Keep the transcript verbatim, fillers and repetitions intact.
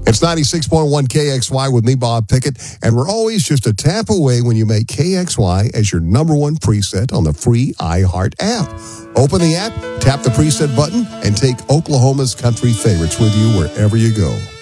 It's ninety-six point one K X Y with me, Bob Pickett, and we're always just a tap away when you make K X Y as your number one preset on the free iHeart app. Open the app, tap the preset button, and take Oklahoma's country favorites with you wherever you go.